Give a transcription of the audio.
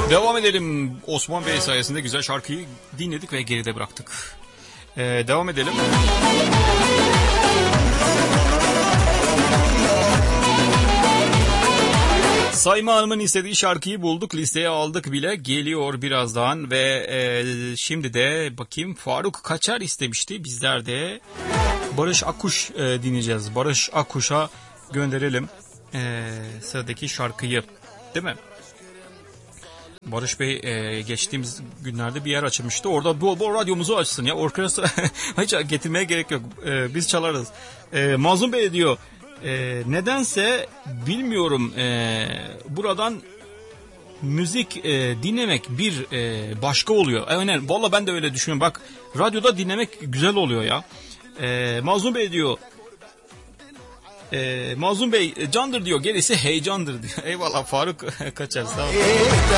Devam edelim. Osman Bey sayesinde güzel şarkıyı dinledik ve geride bıraktık. Devam edelim. Sayma Hanım'ın istediği şarkıyı bulduk, listeye aldık bile, geliyor birazdan ve şimdi de bakayım, Faruk Kaçar istemişti, bizler de Barış Akkuş dinleyeceğiz. Barış Akkuş'a gönderelim sıradaki şarkıyı, değil mi? Barış Bey geçtiğimiz günlerde bir yer açılmıştı. Orada bu radyomuzu açsın ya. Orkestra hiç getirmeye gerek yok. Biz çalarız. Mazlum Bey diyor. Nedense bilmiyorum. Buradan müzik dinlemek bir başka oluyor. Valla ben de öyle düşünüyorum. Bak, radyoda dinlemek güzel oluyor ya. Mazlum Bey diyor. Mazlum Bey candır diyor, gerisi heyecandır diyor. Eyvallah Faruk Kaçar, sağ ol.